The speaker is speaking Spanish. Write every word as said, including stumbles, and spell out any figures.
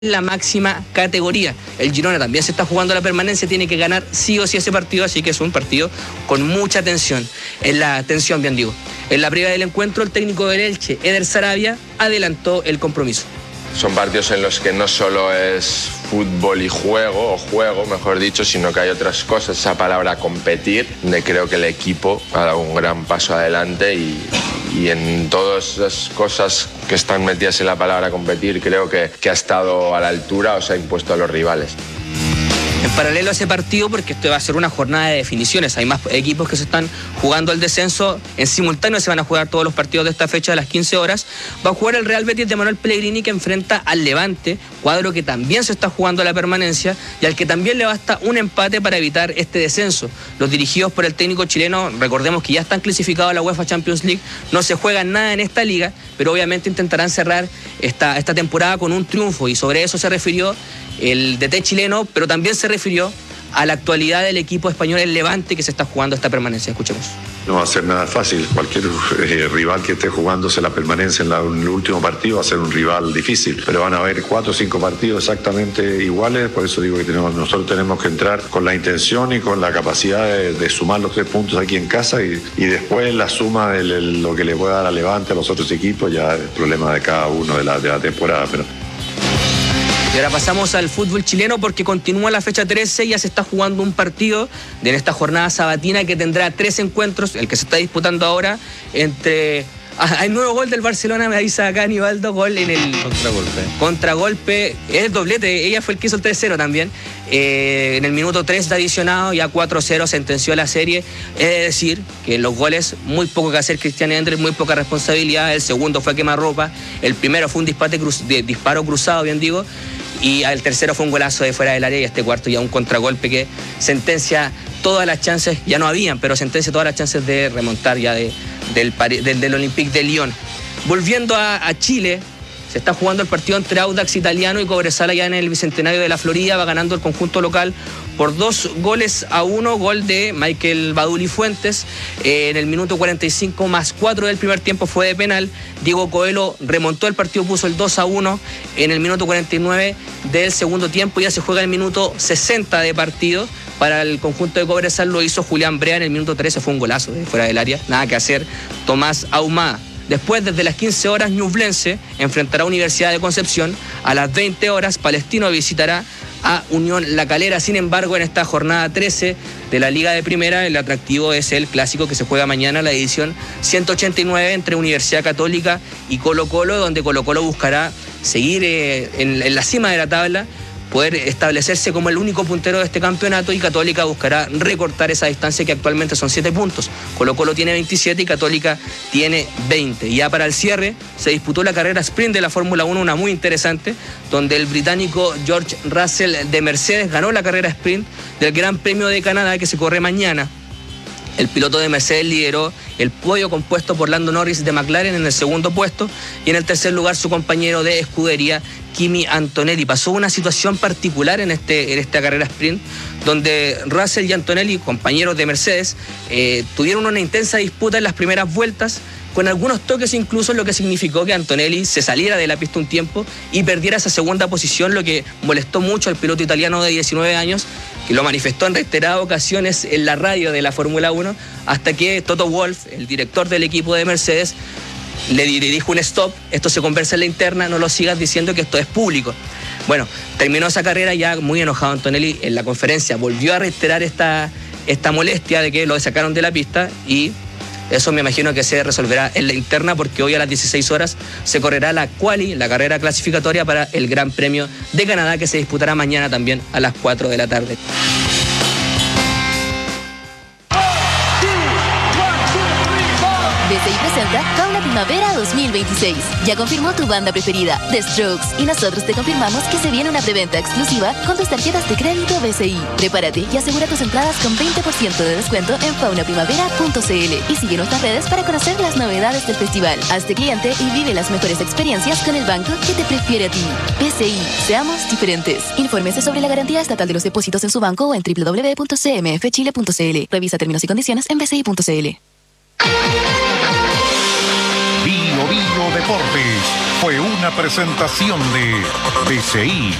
la máxima categoría. El Girona también se está jugando la permanencia, tiene que ganar sí o sí ese partido, así que es un partido con mucha tensión. En la tensión, bien digo. En la previa del encuentro, el técnico del Elche, Eder Sarabia, adelantó el compromiso. Son partidos en los que no solo es fútbol y juego, o juego, mejor dicho, sino que hay otras cosas, esa palabra competir, donde creo que el equipo ha dado un gran paso adelante y, y en todas esas cosas que están metidas en la palabra competir, creo que, que ha estado a la altura o se ha impuesto a los rivales. En paralelo a ese partido, porque esto va a ser una jornada de definiciones, hay más equipos que se están jugando el descenso, en simultáneo se van a jugar todos los partidos de esta fecha a las quince horas, va a jugar el Real Betis de Manuel Pellegrini, que enfrenta al Levante, cuadro que también se está jugando la permanencia y al que también le basta un empate para evitar este descenso. Los dirigidos por el técnico chileno, recordemos que ya están clasificados a la UEFA Champions League, no se juegan nada en esta liga, pero obviamente intentarán cerrar esta, esta temporada con un triunfo, y sobre eso se refirió el D T chileno, pero también se refirió a la actualidad del equipo español, el Levante, que se está jugando esta permanencia. Escuchemos. No va a ser nada fácil. Cualquier eh, rival que esté jugándose la permanencia en, la, en el último partido va a ser un rival difícil, pero van a haber cuatro o cinco partidos exactamente iguales. Por eso digo que tenemos, nosotros tenemos que entrar con la intención y con la capacidad de, de sumar los tres puntos aquí en casa, y, y después la suma de lo que le pueda dar a Levante a los otros equipos ya es el problema de cada uno de la, de la temporada. Pero Y ahora pasamos al fútbol chileno, porque continúa la fecha trece, ya se está jugando un partido de en esta jornada sabatina que tendrá tres encuentros, el que se está disputando ahora entre... Ah, hay nuevo gol del Barcelona, me avisa acá Nivaldo, gol en el... Contragolpe. Contragolpe, es el doblete, ella fue el que hizo el tres cero también. Eh, en el minuto tres de adicionado, ya cuatro cero sentenció la serie. Es decir, que en los goles muy poco que hacer Cristian Endres, muy poca responsabilidad. El segundo fue quemarropa, el primero fue un disparo, cruz, de, disparo cruzado, bien digo, y el tercero fue un golazo de fuera del área, y este cuarto ya un contragolpe que sentencia todas las chances, ya no habían, pero sentencia todas las chances de remontar ya de, del, del, del Olympique de Lyon. Volviendo a, a Chile, se está jugando el partido entre Audax Italiano y Cobresal allá en el Bicentenario de la Florida, va ganando el conjunto local por dos goles a uno, gol de Michael Baduli Fuentes, eh, en el minuto cuarenta y cinco más cuatro del primer tiempo fue de penal. Diego Coelho remontó el partido, puso el dos a uno en el minuto cuarenta y nueve del segundo tiempo, ya se juega el minuto sesenta de partido. Para el conjunto de Cobresal lo hizo Julián Brea en el minuto trece, fue un golazo de fuera del área, nada que hacer Tomás Ahumada. Después, desde las quince horas, Ñublense enfrentará a Universidad de Concepción. A las veinte horas, Palestino visitará a Unión La Calera. Sin embargo, en esta jornada trece de la Liga de Primera, el atractivo es el clásico que se juega mañana, la edición ciento ochenta y nueve entre Universidad Católica y Colo Colo, donde Colo Colo buscará seguir eh, en, en la cima de la tabla, poder establecerse como el único puntero de este campeonato, y Católica buscará recortar esa distancia que actualmente son siete puntos. Colo Colo tiene veintisiete y Católica tiene veinte. Y ya para el cierre se disputó la carrera sprint de la Fórmula uno, una muy interesante, donde el británico George Russell de Mercedes ganó la carrera sprint del Gran Premio de Canadá, que se corre mañana. El piloto de Mercedes lideró el podio, compuesto por Lando Norris de McLaren en el segundo puesto, y en el tercer lugar su compañero de escudería Kimi Antonelli. Pasó una situación particular en, este, en esta carrera sprint, donde Russell y Antonelli, compañeros de Mercedes, eh, tuvieron una intensa disputa en las primeras vueltas, con algunos toques incluso, lo que significó que Antonelli se saliera de la pista un tiempo y perdiera esa segunda posición, lo que molestó mucho al piloto italiano de diecinueve años, que lo manifestó en reiteradas ocasiones en la radio de la Fórmula uno, hasta que Toto Wolff, el director del equipo de Mercedes, le dijo un stop, esto se conversa en la interna, no lo sigas diciendo que esto es público. Bueno, terminó esa carrera ya muy enojado Antonelli en la conferencia, volvió a reiterar esta, esta molestia de que lo sacaron de la pista, y eso me imagino que se resolverá en la interna, porque hoy a las dieciséis horas se correrá la quali, la carrera clasificatoria para el Gran Premio de Canadá, que se disputará mañana también a las cuatro de la tarde. B C I presenta Fauna Primavera dos mil veintiséis. Ya confirmó tu banda preferida, The Strokes, y nosotros te confirmamos que se viene una preventa exclusiva con tus tarjetas de crédito B C I. Prepárate y asegura tus entradas con veinte por ciento de descuento en fauna primavera punto c l y sigue nuestras redes para conocer las novedades del festival. Hazte cliente y vive las mejores experiencias con el banco que te prefiere a ti. B C I, seamos diferentes. Infórmese sobre la garantía estatal de los depósitos en su banco o en doble u doble u doble u punto c m f chile punto c l. Revisa términos y condiciones en b c i punto c l. Bio Bio Deportes Fue una presentación de B C I